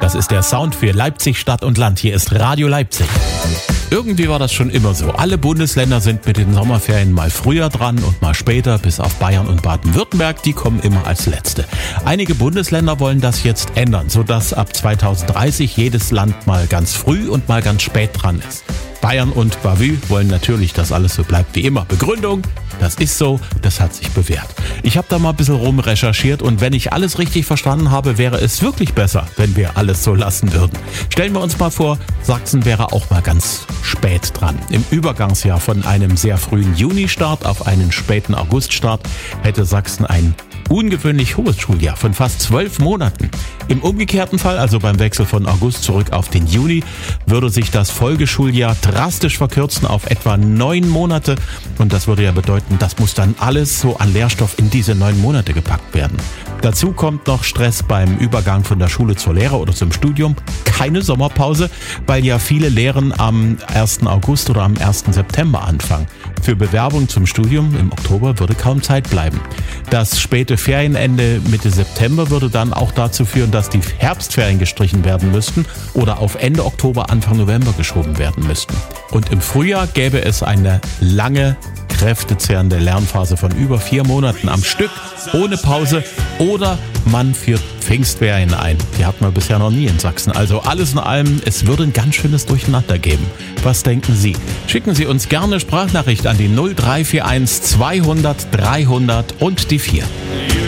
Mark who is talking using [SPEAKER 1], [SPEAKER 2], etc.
[SPEAKER 1] Das ist der Sound für Leipzig, Stadt und Land. Hier ist Radio Leipzig. Irgendwie war das schon immer so. Alle Bundesländer sind mit den Sommerferien mal früher dran und mal später, bis auf Bayern und Baden-Württemberg, die kommen immer als Letzte. Einige Bundesländer wollen das jetzt ändern, sodass ab 2030 jedes Land mal ganz früh und mal ganz spät dran ist. Bayern und Bavü wollen natürlich, dass alles so bleibt wie immer. Begründung: das ist so, das hat sich bewährt. Ich habe da mal ein bisschen rumrecherchiert und wenn ich alles richtig verstanden habe, wäre es wirklich besser, wenn wir alles so lassen würden. Stellen wir uns mal vor, Sachsen wäre auch mal ganz spät dran. Im Übergangsjahr von einem sehr frühen Juni-Start auf einen späten August-Start hätte Sachsen ein ungewöhnlich hohes Schuljahr von fast 12 Monaten. Im umgekehrten Fall, also beim Wechsel von August zurück auf den Juni, würde sich das Folgeschuljahr drastisch verkürzen auf etwa 9 Monate. Und das würde ja bedeuten, das muss dann alles so an Lehrstoff in diese 9 Monate gepackt werden. Dazu kommt noch Stress beim Übergang von der Schule zur Lehre oder zum Studium. Keine Sommerpause, weil ja viele Lehren am 1. August oder am 1. September anfangen. Für Bewerbung zum Studium im Oktober würde kaum Zeit bleiben. Das späte Ferienende Mitte September würde dann auch dazu führen, dass die Herbstferien gestrichen werden müssten oder auf Ende Oktober, Anfang November geschoben werden müssten. Und im Frühjahr gäbe es eine lange, kräftezehrende Lernphase von über 4 Monaten am Stück, ohne Pause, oder man führt Pfingstferien ein. Die hat man bisher noch nie in Sachsen. Also alles in allem, es würde ein ganz schönes Durcheinander geben. Was denken Sie? Schicken Sie uns gerne Sprachnachricht an die 0341 200 300 und die 4.